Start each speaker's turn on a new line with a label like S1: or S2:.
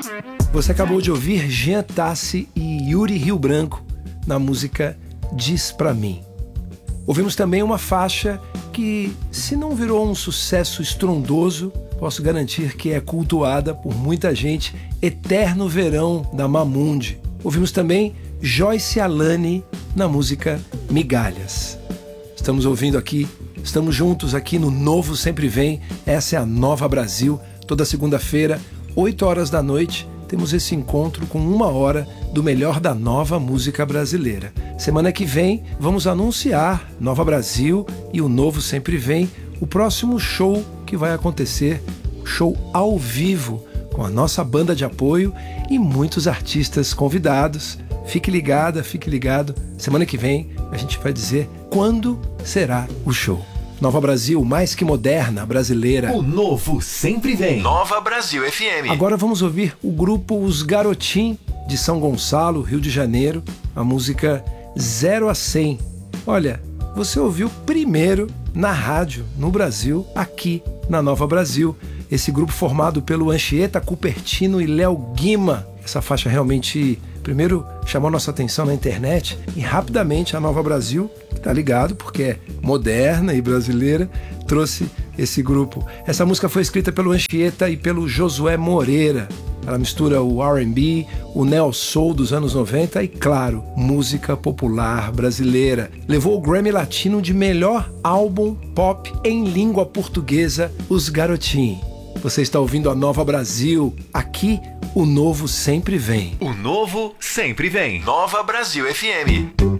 S1: Você acabou de ouvir Jean Tassi e Yuri Rio Branco na música Diz Pra Mim. Ouvimos também uma faixa que, se não virou um sucesso estrondoso, posso garantir que é cultuada por muita gente, Eterno Verão, da Mamundi. Ouvimos também Joyce Alane na música Migalhas. Estamos juntos aqui no Novo Sempre Vem. Essa é a Nova Brasil. Toda segunda-feira, 8 horas da noite, temos esse encontro com 1 hora do melhor da nova música brasileira. Semana que vem, vamos anunciar Nova Brasil e o Novo Sempre Vem, o próximo show que vai acontecer, show ao vivo, com a nossa banda de apoio e muitos artistas convidados. Fique ligada, fique ligado. Semana que vem a gente vai dizer quando será o show. Nova Brasil, mais que moderna, brasileira.
S2: O Novo Sempre Vem. Nova Brasil FM.
S1: Agora vamos ouvir o grupo Os Garotim, de São Gonçalo, Rio de Janeiro, a música 0 a 100. Olha, você ouviu primeiro na rádio, no Brasil, aqui na Nova Brasil. Esse grupo formado pelo Anchieta, Cupertino e Léo Guima. Essa faixa realmente, primeiro, chamou nossa atenção na internet e rapidamente a Nova Brasil, que tá ligado porque é moderna e brasileira, trouxe esse grupo. Essa música foi escrita pelo Anchieta e pelo Josué Moreira. Ela mistura o R&B, o neo soul dos anos 90 e, claro, música popular brasileira. Levou o Grammy Latino de melhor álbum pop em língua portuguesa, Os Garotim. Você está ouvindo a Nova Brasil. Aqui, o Novo Sempre Vem.
S2: O Novo Sempre Vem. Nova Brasil FM.